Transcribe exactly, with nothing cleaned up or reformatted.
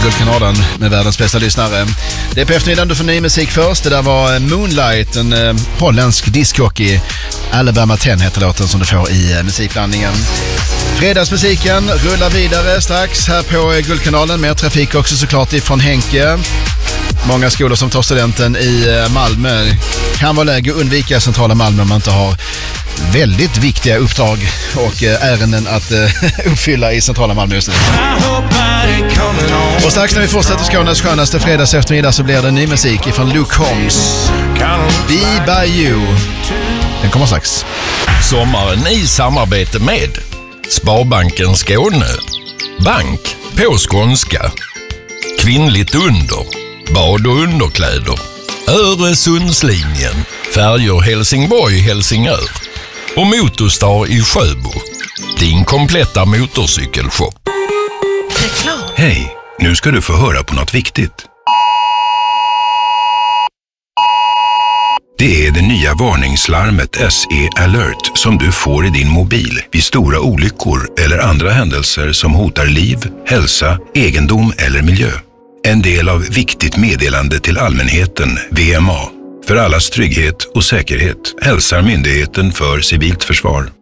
Guldkanalen med världens bästa lyssnare. Det är på eftermiddagen du får ny musik först. Det där var Moonlight, en eh, holländsk discjockey. Alabama tio heter låten som du får i eh, musikblandningen. Fredagsmusiken rullar vidare strax här på Guldkanalen. Mer trafik också såklart ifrån Henke. Många skolor som tar studenten i Malmö. Kan vara läge att undvika centrala Malmö om man inte har väldigt viktiga uppdrag och ärenden att uppfylla i centrala Malmö just nu. Och strax när vi fortsätter Skånes skönaste fredags eftermiddag så blir det ny musik ifrån Luke Combs. Be By You. Den kommer strax. Sommaren i samarbete med Sparbanken Skåne. Bank på skånska. Kvinnligt under. Bad- och underkläder. Öresundslinjen. Färjor Helsingborg-Helsingör. Och Motorstar i Sjöbo. Din kompletta motorcykelshop. Hej, nu ska du få höra på något viktigt. Det är det nya varningslarmet S E Alert som du får i din mobil vid stora olyckor eller andra händelser som hotar liv, hälsa, egendom eller miljö. En del av viktigt meddelande till allmänheten, V M A. För allas trygghet och säkerhet hälsar Myndigheten för civilt försvar.